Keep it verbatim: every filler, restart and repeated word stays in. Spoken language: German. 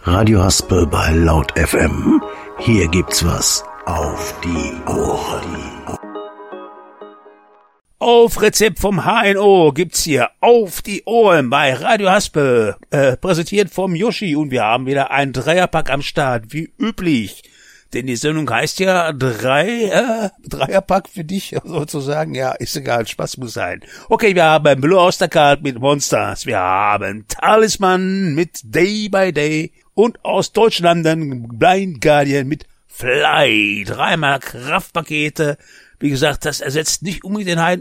Radio Haspel bei Laut F M. Hier gibt's was auf die Ohren. Auf Rezept vom H N O gibt's hier auf die Ohren bei Radio Haspel, äh, präsentiert vom Yoshi, und wir haben wieder ein Dreierpack am Start, wie üblich. Denn die Sendung heißt ja drei, äh, Dreierpack für dich, sozusagen. Ja, ist egal, Spaß muss sein. Okay, wir haben Blue Ostercard mit Monsters, wir haben Talisman mit Day by Day und aus Deutschland dann Blind Guardian mit Fly. Dreimal Kraftpakete. Wie gesagt, das ersetzt nicht unbedingt den H N